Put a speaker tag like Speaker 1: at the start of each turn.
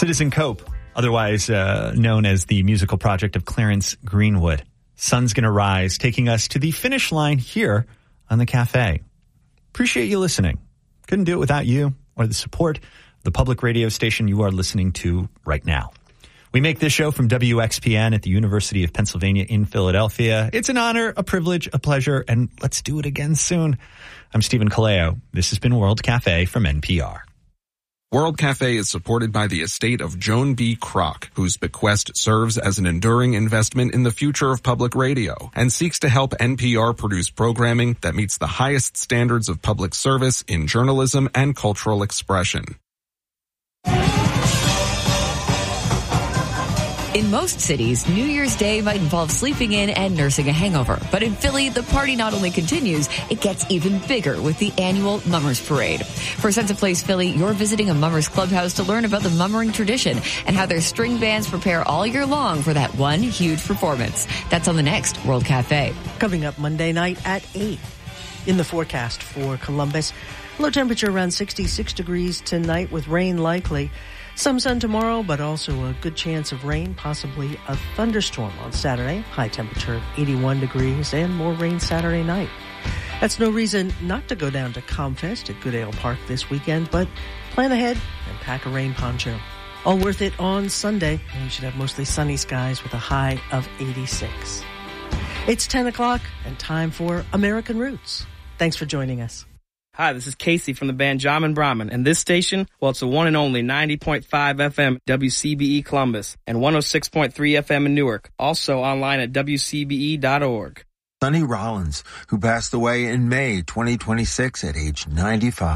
Speaker 1: Citizen Cope, otherwise known as the musical project of Clarence Greenwood. Sun's Gonna Rise, taking us to the finish line here on the cafe. Appreciate you listening. Couldn't do it without you or the support of the public radio station you are listening to right now. We make this show from WXPN at the University of Pennsylvania in Philadelphia. It's an honor, a privilege, a pleasure, and let's do it again soon. I'm Stephen Kaleo. This has been World Cafe from NPR.
Speaker 2: World Cafe is supported by the estate of Joan B. Kroc, whose bequest serves as an enduring investment in the future of public radio and seeks to help NPR produce programming that meets the highest standards of public service in journalism and cultural expression.
Speaker 3: In most cities, New Year's Day might involve sleeping in and nursing a hangover. But in Philly, the party not only continues, it gets even bigger with the annual Mummers Parade. For Sense of Place Philly, you're visiting a Mummers Clubhouse to learn about the mummering tradition and how their string bands prepare all year long for that one huge performance. That's on the next World Cafe.
Speaker 4: Coming up Monday night at 8. In the forecast for Columbus, low temperature around 66 degrees tonight with rain likely. Some sun tomorrow, but also a good chance of rain, possibly a thunderstorm on Saturday. High temperature of 81 degrees and more rain Saturday night. That's no reason not to go down to Comfest at Goodale Park this weekend, but plan ahead and pack a rain poncho. All worth it on Sunday. You should have mostly sunny skies with a high of 86. It's 10 o'clock and time for American Roots. Thanks for joining us.
Speaker 5: Hi, this is Casey from the band Jamin Brahmin, and this station, well, it's the one and only 90.5 FM WCBE Columbus and 106.3 FM in Newark. Also online at WCBE.org.
Speaker 6: Sonny Rollins, who passed away in May 2026 at age 95.